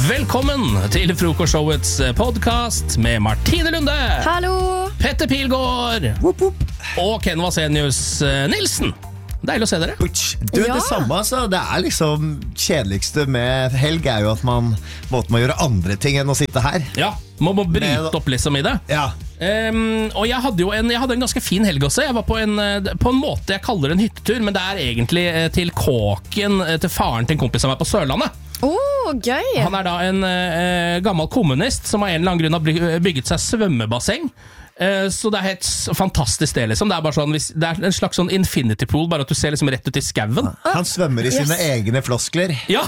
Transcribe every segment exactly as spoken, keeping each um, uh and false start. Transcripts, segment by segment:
Velkommen til Frokostshowets podcast med Martine Lunde, Hallo. Petter Pilgaard Whoop, whoop. og Ken Vasenius Nilsen. Deilig å se dere. Du, Ja. det samme altså, det er liksom kjedeligste med helg er jo at man måtte må gjøre andre ting enn å sitte her. Ja, må, må bryte Med- opp liksom i det. Ja, Um, og jeg hadde jo en, jeg hadde en ganske fin helg også. Jeg var på en, eh, på en måte jeg kaller det en hyttetur, men det er egentlig eh, til kåken eh, til faren til en kompis som er på Sørlandet. Åh, gøy. Han er da en eh, gammel kommunist som av en eller annen grunn har by- bygget seg svømmebasseng. Eh, så det er helt s- fantastisk sted liksom. Det er, bare sånn, hvis, det er en slags sånn infinity pool, bare at du ser liksom rett ut i skauen. han svømmer i sine Yes. egne floskler. Ja!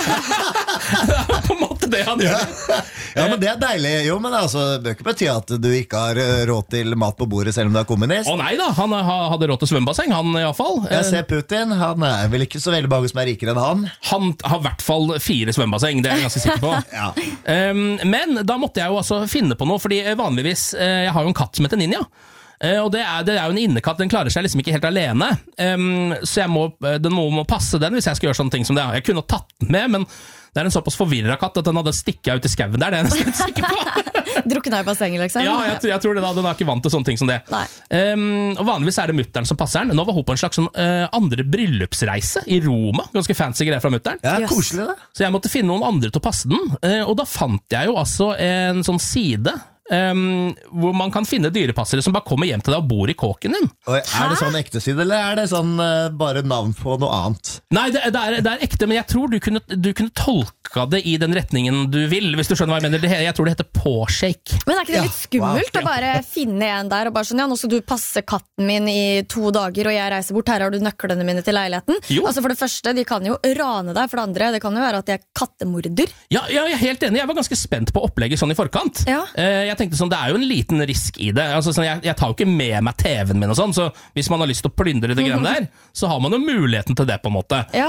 Det er på en måte det han gjør. Ja, men det er deilig. Jo, men altså, det bør ikke bety at du ikke har eh, råd til mat på bordet selv om du er kommunist. Å nei da, han eh, ha- hadde råd til svømmebasseng, han i hvert fall. Jeg ser Putin, han er vel ikke så veldig mange som er rikere enn han. Han har i hvert fall fire svømmebasseng, det er jeg ganske sikker på. Ja. Um, men da måtte jeg jo altså finne på noe, fordi vanligvis, eh, jeg har jo en katt som heter Ninja. Eh, og det er, det er jo en innekatt, den klarer seg liksom ikke helt alene. Um, så jeg må, den må, må passe den hvis jeg skal gjøre sånne ting som det. Jeg kunne tatt den med, men det er en såpass forvirret katt at den hadde stikket ut i skaven der, det er jeg nesten helt sikker på. Drukna i bassenget, liksom. Ja, jeg, jeg tror det da, den er ikke vant til sånne ting som det. Nei. Um, og vanligvis er det mutteren som passer den. Nå var hun på en slags sånn, uh, andre bryllupsreise i Roma. Ganske fancy greier fra mutteren. Ja, Yes. koselig det. Så jeg måtte finne noen andre til å passe den. Uh, og da fant jeg jo altså en sånn side um, hvor man kan finne dyrepassere som bare kommer hjem til deg og bor i kåken din. Og er det sånn ekte side, eller er det sånn eh, bare navn på noe annet? Nei, det, det, er, det er ekte, men jeg tror du kunne, du kunne tolka det i den retningen du vil, hvis du skjønner hva jeg mener. Det, he- jeg tror det heter påshake. Men er ikke det Ja, litt skummelt wow. å bare finne en der og bare sånn, ja, nå skal du passe katten min i to dager, og jeg reiser bort, her har du nøklene mine til leiligheten. Jo. Altså For det første, de kan jo rane deg. For det andre, det kan jo være at de er kattemorder. Ja, ja, jeg er helt enig. Jeg var ganske spent på opplegget sånn i forkant. Ja. Eh, jeg tenkte sånn, det er jo en liten risk i det. Altså, sånn, jeg, jeg tar jo ikke med meg T V-en min og sånn, så hvis man har lyst til å plyndre det greiene der, så har man jo muligheten til det på en måte. Ja.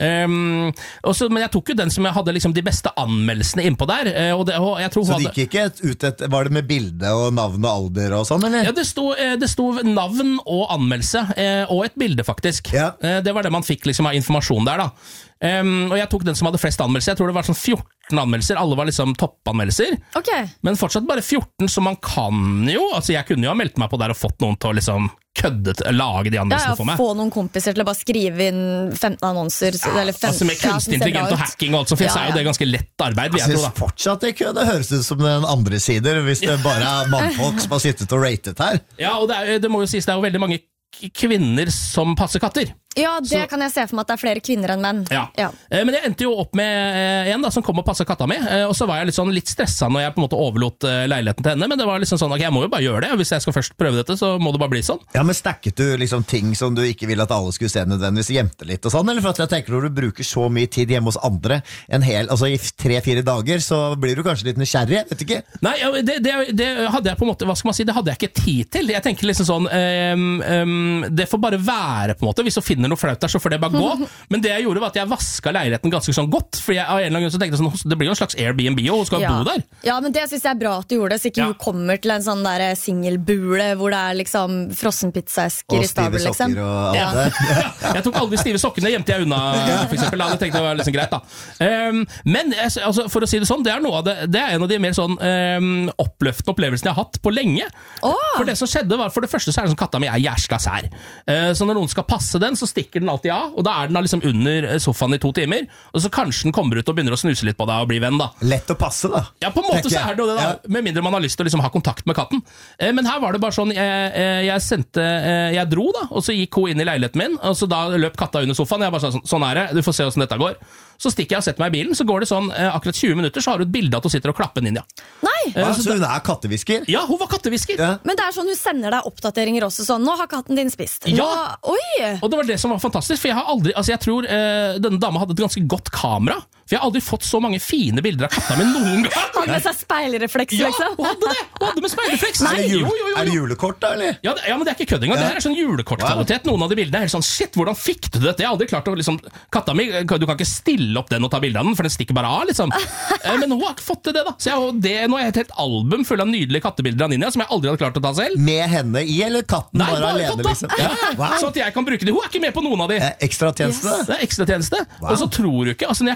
Um, også, men jeg tok jo den som jeg hadde liksom de beste anmeldelsene innpå der. eh, Og det, og jeg tror hun Så det hadde, gikk ikke et- ut et, var det med bilde og navn og alder og sånn, eller? ja, det, sto, eh, det sto navn og anmeldelse, eh, og et bilde faktisk. Ja. Eh, det var det man fikk liksom av informasjon der da. Um, og jeg tok den som hadde flest anmeldelser. Jeg tror det var sånn fjorten anmeldelser. Alle var liksom toppanmeldelser. Ok. Men fortsatt bare fjorten, så man kan jo. Altså jeg kunne jo ha meldt meg på der og fått noen til å liksom kødde, lage de Ja, anmeldelsene ja, for meg. få noen kompiser til å bare skrive inn femten annonser. eller femten, Altså med ja, som kunstig ser bra intelligent og ut. hacking og alt som finnes, Ja, er jo ja. det ganske lett arbeid, vil Jeg jeg tro synes da. fortsatt det ikke. Det høres ut som den andre sider, hvis det bare er mannfolk som har sittet og ratet her. Ja, og det, er, det må jo sies, det er jo veldig mange k- kvinner som passer katter. Ja, det Så- kan jeg se for meg at det er flere kvinner enn menn. Ja. Ja. Eh, Men jeg endte jo opp med eh, en da, som kom og passet katta mi, eh, og så var jeg litt, sånn, litt stresset når jeg på en måte overlot eh, leiligheten til henne, men det var liksom sånn, ok, jeg må jo bare gjøre det, og hvis jeg skal først prøve dette, så må det bare bli sånn. Ja, men Stacket du liksom ting som du ikke vil at alle skulle se nødvendigvis, gjemte litt og sånn? Eller for at jeg tenker når du bruker så mye tid hjemme hos andre, en hel, altså i tre-fire dager, så blir du kanskje litt nysgjerrig, vet ikke? Nei, ja, det, det, det hadde jeg på en måte, hva skal man si, det hadde jeg ikke tid til. Jeg tenker liksom sånn, ehm, ehm, det får bare være på en måte, hvis du finner noe flaut der, så får det bare gå. Men det jeg gjorde var at jeg vasket leiligheten ganske sånn godt, for jeg, av en eller annen grunn så tenkte jeg sånn, det blir jo en slags Airbnb, og hun skal Ja. bo der. Ja, men det synes jeg er bra at du gjorde det, så ikke Ja. hun kommer til en sånn der singelbule hvor det er liksom frossenpizzaesker Og i stive stabel, liksom. sokker og alt Ja. det. Jeg tok alle de stive sokkene, gjemte jeg unna, for eksempel. Da. Jeg tenkte det var liksom greit, da. Ehm, men jeg- altså, for å si det sånn, det er noe av det, det er en av de mer sånn ehm, oppløftende opplevelsene jeg har hatt på lenge. Åh! For det som skjedde var, for det første så er det sånn, katta mi er jæskla sær. Eh, så når noen skal passe den, så stikker den alltid av, og da er den da liksom under sofaen i to timer, og så kanskje den kommer ut og begynner å snuse litt på deg og bli venn, da. Lett å passe, da. Ja, på en måte Tenker så jeg. er det jo det, da. Ja. Med mindre man har lyst til å liksom ha kontakt med katten. Eh, men her var det bare sånn, jeg, eh, jeg sendte eh, Jeg dro, da, og så gikk hun inn i leiligheten min, og så da løp katta under sofaen. Jeg bare sånn, sånn er det, du får se hvordan dette går. Så stikker jeg og setter meg i bilen, så går det sånn eh, akkurat tjue minutter, så har du et bilde at hun sitter og klapper Ninja. Nei! Ja, så hun er kattehvisker? Ja, hun var kattehvisker. Ja. Men det er sånn hun sender deg oppdateringer også, sånn, nå har katten din spist. Nå, Ja. Oi! Og det var det som var fantastisk, for jeg har aldri, altså jeg tror eh, denne dama hadde et ganske godt kamera, for jeg har aldri fått så mange fine bilder av katta mi noen gang. Har med seg speilrefleks, Ja, liksom. hun hadde det! Hun hadde med speilrefleks. Er det, jul, Jo, jo, jo, er det jo. julekort, da, eller? Ja, det, ja, men det er ikke kødd engang. Det her er sånn julekortkvalitet. Noen av de bildene er helt sånn, shit, hvordan fikk du dette? Jeg har aldri klart å liksom, katta mi, du kan ikke stille opp den og ta bilder av den, for den stikker bare av, liksom. Eh, Men hun har ikke fått til det, da. Så jeg, har det, nå har jeg et helt album full av nydelige kattebilder av Ninja, som jeg aldri hadde klart å ta selv. Med henne i, eller katten Nei, bare, bare alene, katta. liksom? Ja. Wow. Så at jeg kan bruke det. Hun er ikke med på noen av de. Eh, Ekstratjeneste? Det er ekstratjeneste. Wow. Og så tror du ikke, altså når jeg kom tilbake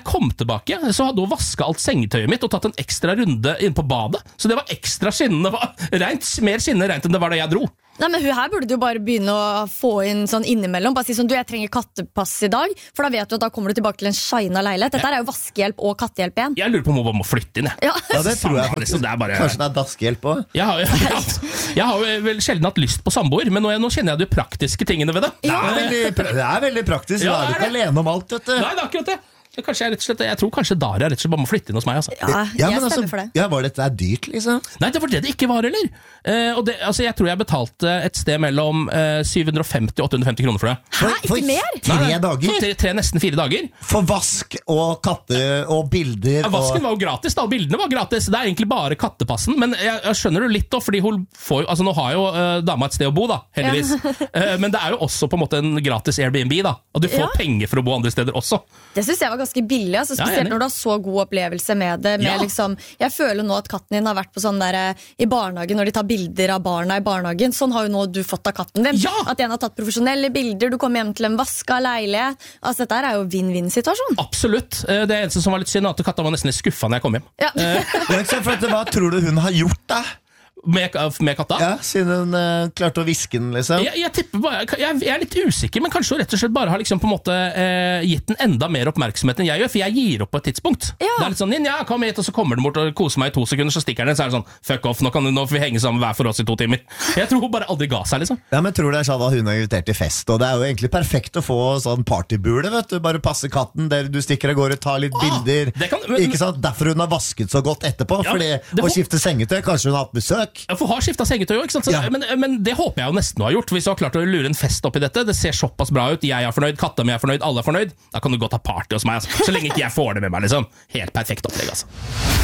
tilbake, så hadde hun vasket alt sengetøyet mitt og tatt en ekstra runde inn på badet. Så det var ekstra skinnende, rent, mer skinnende rent enn det var da jeg dro. Nei, men hun her burde jo bare begynne å få inn sånn innimellom. Bare si sånn, du, jeg trenger kattepass i dag. For da vet du at da kommer du tilbake til en shina leilighet. Dette er jo vaskehjelp og kattehjelp igjen. Jeg lurer på om hun bare må flytte inn, jeg. Ja, ja det tror jeg faktisk. Det er bare... Kanskje det er daskehjelp også? Jeg har, jeg, jeg har jo vel sjelden hatt lyst på samboer, men nå, nå kjenner jeg de praktiske tingene ved det. Det er veldig, det er veldig praktisk. Ja, da er du ikke alene om alt, vet du. Nei, det er akkurat det. Kanskje jeg, rett og slett, jeg tror kanskje Daria rett og slett bare må flytte inn hos meg. Altså. Ja, Ja, jeg men stemmer altså, for det. ja, var dette er dyrt, liksom? Nei, det var det det ikke var, eller? Eh, og det, altså, jeg tror jeg betalte et sted mellom eh, syv hundre femti og åtte hundre femti kroner for det. Hæ, ikke mer? Tre Nei, dager? For tre, tre, nesten fire dager. For vask og katte og bilder Ja, vasken og... var jo gratis, da, og bildene var gratis. Det er egentlig bare kattepassen, men jeg, jeg skjønner det litt da, fordi hun får jo, altså nå har jo uh, dama et sted å bo da, heldigvis. uh, men det er jo også på en måte en gratis Airbnb da, og du får Ja. penger for å bo andre steder også. Det synes jeg var ganske billig, altså, Ja, spesielt enig. når du har så god opplevelse med det. Med Ja. liksom, jeg føler nå at katten din har vært på sånn der eh, i barnehagen, når de tar bilder av barna i barnehagen. Sånn har jo nå du fått av katten din. Ja! At en har tatt profesjonelle bilder, du kommer hjem til en vaska leilighet. Altså, dette her er jo vinn-vinn-situasjon. Absolutt. Uh, det eneste som var litt synd, er at katta var nesten litt skuffet når jeg kom hjem. Ja. Ja, ikke sant, for at, hva tror du hun har gjort da? Med, med katta. Ja, siden hun eh, klarte å viske den, liksom. Jeg, jeg, tipper bare, jeg, jeg er litt usikker, men kanskje hun rett og slett bare har liksom på en måte eh, gitt den enda mer oppmerksomhet enn jeg gjør, for jeg gir opp på et tidspunkt. Ja. Det er litt sånn, ja, kom hit, og så kommer den bort og koser meg i to sekunder, så stikker den, så er det sånn, fuck off, nå, kan, nå får vi henge sammen hver for oss i to timer. Jeg tror hun bare aldri ga seg, liksom. Ja, men tror det er sånn at hun har invitert til fest, og det er jo egentlig perfekt å få sånn partybule, vet du. Bare passe katten, der du stikker av gårde, tar litt Ah, bilder. det kan- men- Ikke sant? Derfor hun har vasket så godt etterpå, Ja, fordi det å hå- skifte sengetøy, kanskje hun har hatt besøk. Jeg får ha skiftet sengetøy også, ikke sant? Så, Ja. men, men det håper jeg jo nesten du har gjort, hvis du har klart å lure en fest opp i dette. Det ser såpass bra ut, jeg er fornøyd, katta mi er fornøyd, alle er fornøyd. Da kan du godt ha party hos meg, altså. Så lenge ikke jeg får det med meg, liksom. Helt perfekt opplegg, altså.